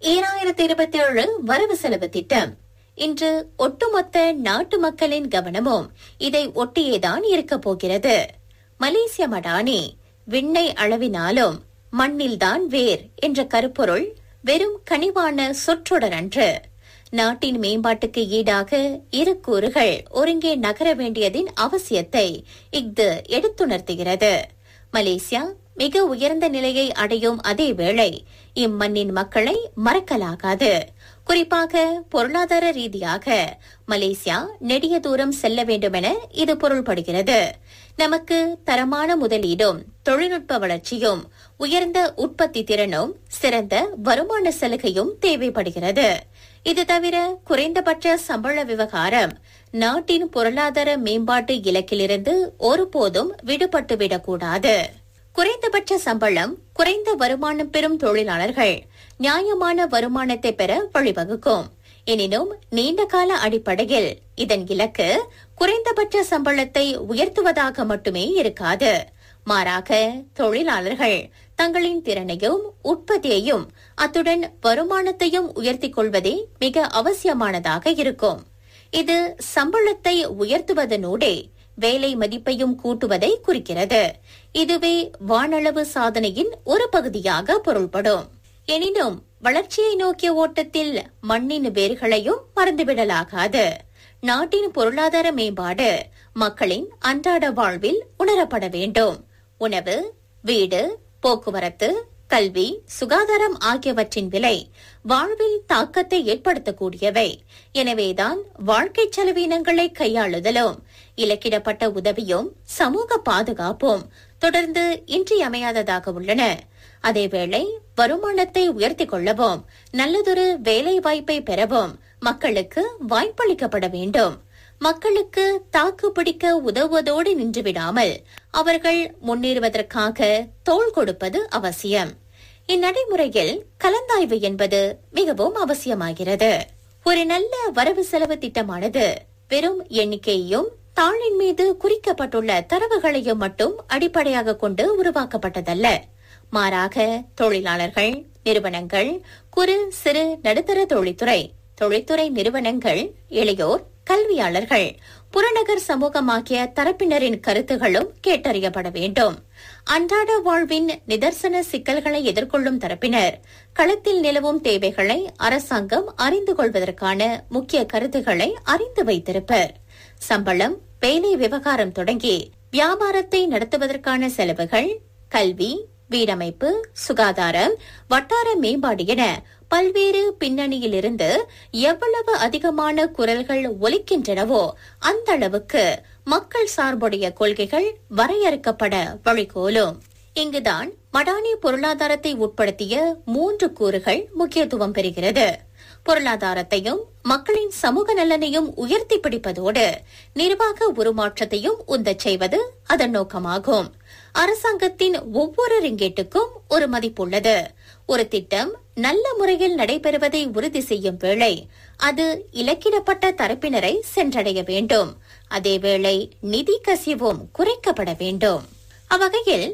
2027 வரவு செலவு திட்டம் இன்று ஒட்டுமொத்த நாட்டு மக்களின் கவனமும் இதை ஒட்டியேதான் இருக்கப் போகிறது. மலேசிய மடானி விண்ணை அளவினாலும் மண்ணில்தான் வேர் என்ற கருப்பொருள் வெறும் கனிவான சொற்றொடர் அன்று. நாட்டின் மேம்பாட்டுக்கு ஈடாக இரு கூறுகள் ஒருங்கே நகர வேண்டியதின் அவசியத்தை இஃது எடுத்துணர்த்துகிறது. மலேசியா மிக உயர்ந்த நிலையை அடையும் அதே வேளை இம்மண்ணின் மக்களை மறக்கலாகாது. குறிப்பாக பொருளாதார ரீதியாக மலேசியா நெடிய தூரம் செல்ல வேண்டுமென இது பொருள்படுகிறது. நமக்கு தரமான முதலீடும் தொழில்நுட்ப வளர்ச்சியும் உயர்ந்த உற்பத்தி திறனும் சிறந்த வருமான சலுகையும் தேவைப்படுகிறது. இது தவிர குறைந்தபட்ச சம்பள விவகாரம் நாட்டின் பொருளாதார மேம்பாட்டு இலக்கிலிருந்து ஒருபோதும் விடுபட்டுவிடக்கூடாது. குறைந்தபட்ச சம்பளம் குறைந்த வருமானம் பெறும் தொழிலாளர்கள் நியாயமான வருமானத்தை பெற வழிவகுக்கும். எனினும் நீண்டகால அடிப்படையில் இதன் இலக்கு குறைந்தபட்ச சம்பளத்தை உயர்த்துவதாக மட்டுமே இருக்காது. மாறாக தொழிலாளர்கள் தங்களின் திறனையும் உற்பத்தியையும் அத்துடன் வருமானத்தையும் உயர்த்திக் கொள்வதே மிக அவசியமானதாக இருக்கும். இது சம்பளத்தை உயர்த்துவதனூடே வேலை மதிப்பையும் கூட்டுவதை குறிக்கிறது. இதுவே வானளவு சாதனையின் ஒரு பகுதியாக பொருள்படும். எனினும் வளர்ச்சியை நோக்கிய ஓட்டத்தில் மண்ணின் வேர்களையும் மறந்துவிடலாகாது. நாட்டின் பொருளாதார மேம்பாடு மக்களின் அன்றாட வாழ்வில் உணரப்பட வேண்டும். உணவு, வீடு, போக்குவரத்து, கல்வி, சுகாதாரம் ஆகியவற்றின் விலை வாழ்வில் தாக்கத்தை ஏற்படுத்தக்கூடியவை. எனவேதான் வாழ்க்கை செலவினங்களை கையாளுதலும் இலக்கிடப்பட்ட உதவியும் சமூக பாதுகாப்பும் தொடர்ந்து இன்றியமையாததாக உள்ளன. அதேவேளை வருமானத்தை உயர்த்திக் கொள்ளவும் நல்லதொரு வேலை வாய்ப்பை பெறவும் மக்களுக்கு வாய்ப்பளிக்கப்பட வேண்டும். மக்களுக்கு தாக்கு பிடிக்க உதவுவதோடு நின்றுவிடாமல் அவர்கள் முன்னேறுவதற்காக தோள் கொடுப்பது அவசியம். இந்நடைமுறையில் கலந்தாய்வு என்பது மிகவும் அவசியமாகிறது. ஒரு நல்ல வரவு செலவு திட்டமானது வெறும் எண்ணிக்கையையும் தாளின் மீது குறிக்கப்பட்டுள்ள தரவுகளையும் மட்டும் அடிப்படையாக கொண்டு உருவாக்கப்பட்டதல்ல. மாறாக தொழிலாளர்கள், நிறுவனங்கள், குறு சிறு நடுத்தர தொழில்துறை நிறுவனங்கள், இளையோர், கல்வியாளர்கள், புறநகர் சமூகம் ஆகிய தரப்பினரின் கருத்துகளும் கேட்டறியப்பட வேண்டும். அன்றாட வாழ்வின் நிதர்சன சிக்கல்களை எதிர்கொள்ளும் தரப்பினர் களத்தில் நிலவும் தேவைகளை அரசாங்கம் அறிந்து கொள்வதற்கான முக்கிய கருத்துக்களை அறிந்து வைத்திருப்பர். சம்பளம், வேலை விவகாரம் தொடங்கி வியாபாரத்தை நடத்துவதற்கான செலவுகள், கல்வி, வீடமைப்பு, சுகாதாரம், வட்டார மேம்பாடு என பல்வேறு பின்னணியிலிருந்து எவ்வளவு அதிகமான குரல்கள் ஒலிக்கின்றனவோ அந்த அளவுக்கு மக்கள் சார்புடைய கொள்கைகள் வரையறுக்கப்பட வழிகோலும். இங்குதான் மடானி பொருளாதாரத்தை உட்படுத்திய 3 கூறுகள் முக்கியத்துவம் பெறுகிறது. பொருளாதாரத்தையும் மக்களின் சமூக நலனையும் உயர்த்தி பிடிப்பதோடு நிர்வாக உருமாற்றத்தையும் உந்தச் செய்வது அதன் நோக்கமாகும். அரசாங்கத்தின் ஒவ்வொரு ரிங்கெட்டுக்கும் ஒரு மதிப்புள்ளது. ஒரு திட்டம் நல்ல முறையில் நடைபெறுவதை உறுதி செய்யும் வேளை அது இலக்கிடப்பட்ட தரப்பினரை சென்றடைய வேண்டும். அதேவேளை நிதி கசிவும் குறைக்கப்பட வேண்டும். அவ்வகையில்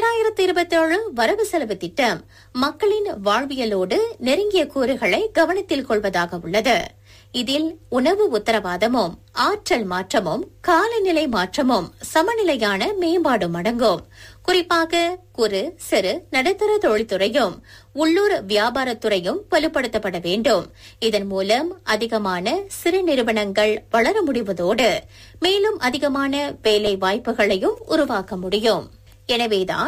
2027 வரவு செலவு திட்டம் மக்களின் வாழ்வியலோடு நெருங்கிய கூறுகளை கவனத்தில் கொள்வதாக உள்ளது. இதில் உணவு உத்தரவாதமும், ஆற்றல் மாற்றமும், காலநிலை மாற்றமும், சமநிலையான மேம்பாடும் அடங்கும். குறிப்பாக குறு சிறு நடுத்தர தொழில்துறையும் உள்ளூர் வியாபாரத்துறையும் வலுப்படுத்தப்பட வேண்டும். இதன் மூலம் அதிகமான சிறு நிறுவனங்கள் வளர முடிவதோடு மேலும் அதிகமான வேலை வாய்ப்புகளையும் உருவாக்க முடியும். எனவேதான்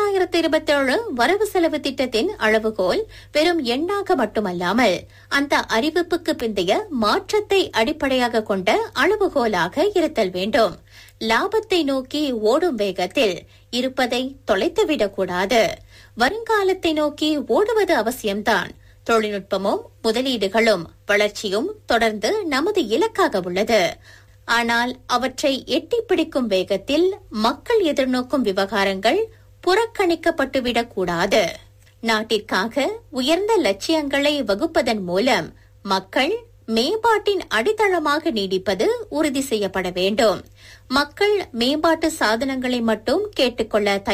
2027 வரவு செலவு திட்டத்தின் அளவுகோல் வெறும் எண்ணாக மட்டுமல்லாமல் அந்த அறிவிப்புக்கு பிந்தைய மாற்றத்தை அடிப்படையாக கொண்ட அளவுகோலாக இருத்தல் வேண்டும். லாபத்தை நோக்கி ஓடும் வேகத்தில் இருப்பதை தொலைத்துவிடக்கூடாது. வருங்காலத்தை நோக்கி ஓடுவது அவசியம்தான். தொழில்நுட்பமும் முதலீடுகளும் வளர்ச்சியும் தொடர்ந்து நமது இலக்காக உள்ளது. ஆனால் அவற்றை எட்டிப் பிடிக்கும் வேகத்தில் மக்கள் எதிர்நோக்கும் விவகாரங்கள் புறக்கணிக்கப்பட்டுவிடக் கூடாது. நாட்டிற்காக உயர்ந்த லட்சியங்களை வகுப்பதன் மூலம் மக்கள் மேம்பாட்டின் அடித்தளமாக நீடிப்பது உறுதி செய்யப்பட வேண்டும். மக்கள் மேம்பாட்டு சாதனங்களை மட்டும் கேட்டுக்கொள்ள